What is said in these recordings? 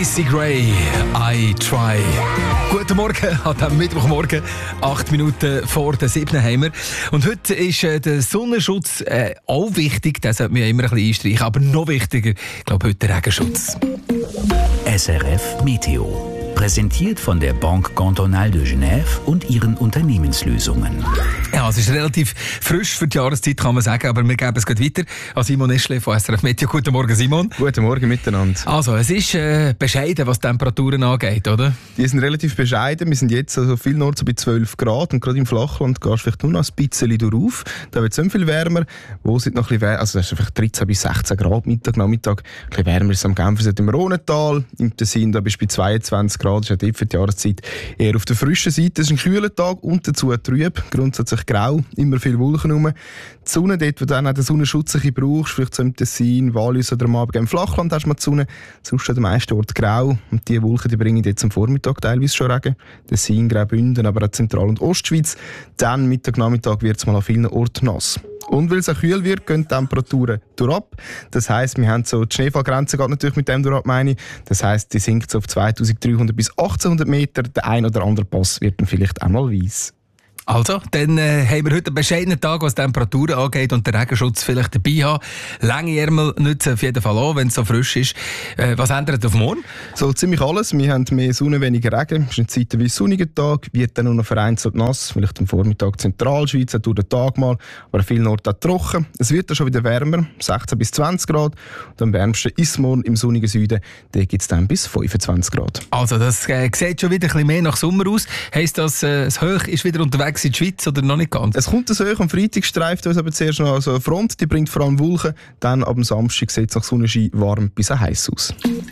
Macy Gray, I Try. Guten Morgen an diesem Mittwochmorgen, 8 Minuten vor der 7 haben wir. Und heute ist der Sonnenschutz auch wichtig, den sollte man ja immer ein bisschen einstreichen, aber noch wichtiger, ich glaube, heute der Regenschutz. SRF Meteo. Präsentiert von der Banque Cantonale de Genève und ihren Unternehmenslösungen. Ja, es ist relativ frisch für die Jahreszeit, kann man sagen, aber wir geben es gleich weiter an Simon Eschle von SRF Meteo. Guten Morgen, Simon. Guten Morgen miteinander. Also, es ist bescheiden, was die Temperaturen angeht, oder? Die sind relativ bescheiden. Wir sind jetzt also viel Nord so bei 12 Grad und gerade im Flachland gehst du vielleicht nur noch ein bisschen drauf. Da wird es nicht viel wärmer. Wo sind noch ein bisschen wärmer? Also, das ist vielleicht 13 bis 16 Grad Mittag, Nachmittag. Ein bisschen wärmer ist es am Genfersee im Rhonental. Im Tessin da bist du bei 22 Grad. Das ist ja dort für die Jahreszeit eher auf der frischen Seite. Es ist ein kühler Tag und dazu trüb. Grundsätzlich grau, immer viel Wolken rum. Die Sonne, dort wo du dann auch den Sonnenschutz brauchst, vielleicht so im Tessin, Wallis oder am Abend im Flachland hast du mal die Sonne. Sonst an den meisten Orten grau. Und diese Wolken die bringen jetzt am Vormittag teilweise schon Regen. Tessin, Graubünden, aber auch Zentral- und Ostschweiz. Dann Mittag, Nachmittag wird es mal an vielen Orten nass. Und weil es auch kühl wird, gehen die Temperaturen durchab. Das heisst, wir haben so die Schneefallgrenze geht natürlich mit dem durchab, meine ich. Das heisst, die sinkt so auf 2300 bis 1800 Meter. Der ein oder andere Pass wird dann vielleicht einmal weiss. Also, dann haben wir heute einen bescheidenen Tag, was die Temperaturen angeht und den Regenschutz vielleicht dabei haben. Lange Ärmel nützen auf jeden Fall an, wenn es so frisch ist. Was ändert auf morgen? So ziemlich alles. Wir haben mehr Sonne, weniger Regen. Es ist ein zeitweise sonniger Tag, wird dann nur noch vereinzelt nass. Vielleicht am Vormittag Zentralschweiz, durch den Tag mal, aber an vielen Orten auch trocken. Es wird dann schon wieder wärmer, 16 bis 20 Grad. Und am wärmsten ist morgen im sonnigen Süden. Da gibt es dann bis 25 Grad. Also, das sieht schon wieder ein bisschen mehr nach Sommer aus. Heisst das, das Hoch ist wieder unterwegs in die Schweiz oder noch nicht ganz? Es kommt das Hoch, am Freitag streift uns aber zuerst noch eine Front, die bringt vor allem Wolken. Dann ab dem Samstag sieht es nach Sonnenschein warm bis heiß aus.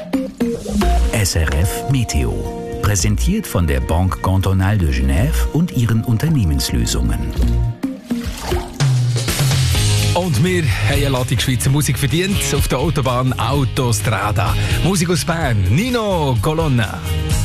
SRF Meteo. Präsentiert von der Banque Cantonale de Genève und ihren Unternehmenslösungen. Und wir haben eine Ladung Schweizer Musik verdient auf der Autobahn Autostrada. Musik aus Bern, Nino Colonna.